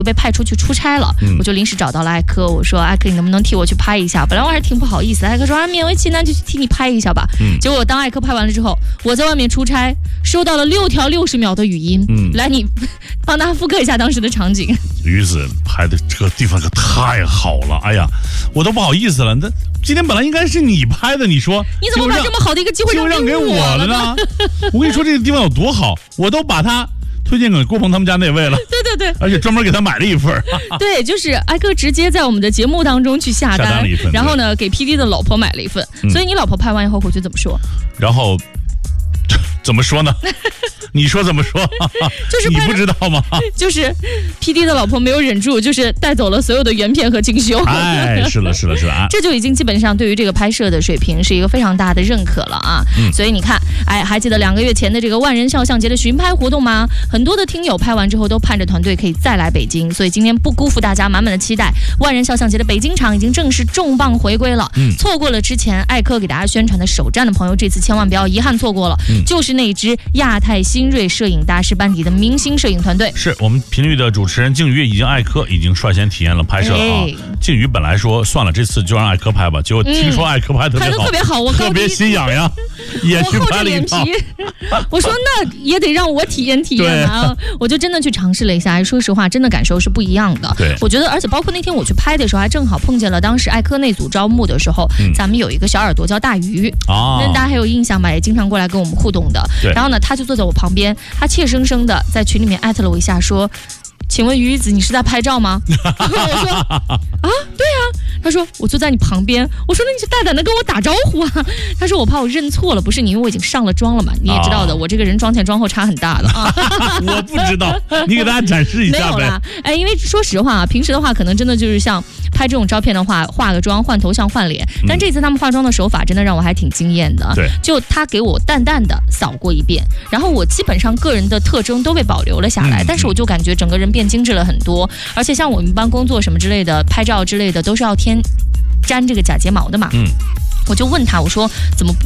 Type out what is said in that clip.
被派出去出差了，我就临时找到了艾科，我说艾科你能不能替我去拍一下？本来我还是挺不好意思，艾科说勉为其难就去替你拍一下吧。结果当艾科拍完了之后，我在外面出差，收到了6条60秒的语音。来，你帮他复刻一下当时的场景。 鱼子拍的这个地方可太好了，哎呀，我都不好意思了。那今天本来应该是你拍的，你说你怎么把这么好的一个机会让给我了呢？我跟你说这个地方有多好，我都把它推荐给郭鹏他们家那位了。对，而且专门给他买了一份。 对，就是艾哥直接在我们的节目当中去下单了一份， 然后呢给 PD 的老婆买了一份。所以你老婆拍完以后回去怎么说？ 然后怎么说呢？你说怎么说？ 就是你不知道吗？ 就是 PD 的老婆没有忍住，就是带走了所有的原片和精修。 哎，是了啊， 这就已经基本上对于这个拍摄的水平是一个非常大的认可了啊。所以你看，哎，还记得2个月前的这个万人肖像节的巡拍活动吗？很多的听友拍完之后都盼着团队可以再来北京，所以今天不辜负大家满满的期待，万人肖像节的北京场已经正式重磅回归了。错过了之前艾科给大家宣传的首站的朋友，这次千万不要遗憾错过了，就是那支亚太新锐摄影大师班底的明星摄影团队。 是我们频率的主持人静宇艾科已经率先体验了拍摄了啊。静宇本来说算了，这次就让艾科拍吧，结果听说艾科拍得特别好， 我特别心痒痒，也去拍了一套。 我说那也得让我体验啊！我就真的去尝试了一下，说实话，真的感受是不一样的。 对， 我觉得，而且包括那天我去拍的时候，还正好碰见了当时艾科那组招募的时候，咱们有一个小耳朵叫大鱼那大家还有印象吧？也经常过来跟我们互动的。然后呢，他就坐在我旁边，他怯生生的在群里面艾特了我一下，说：“请问鱼子，你是在拍照吗？”我说：“啊，对啊。”他说：“我坐在你旁边。”我说：“那你就大胆的跟我打招呼啊！”他说：“我怕我认错了，不是你，因为我已经上了妆了嘛，你也知道的，我这个人妆前妆后差很大的啊。” 我不知道，你给大家展示一下呗。 没有啦，哎，因为说实话啊，平时的话可能真的就是像拍这种照片的话，化个妆、换头像、换脸，但这次他们化妆的手法真的让我还挺惊艳的。 对， 就他给我淡淡的扫过一遍，然后我基本上个人的特征都被保留了下来，但是我就感觉整个人变精致了很多，而且像我们一般工作什么之类的，拍照之类的都是要粘这个假睫毛的嘛。我就问他，我说怎么